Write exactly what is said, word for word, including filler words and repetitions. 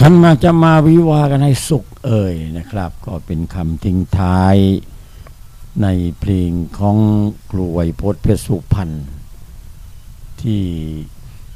ฉันมาจะมาวิวากันให้สุขเอ่ยนะครับก็เป็นคำทิ้งท้ายในเพลงของครูไวยพจน์เพชรสุพรรณที่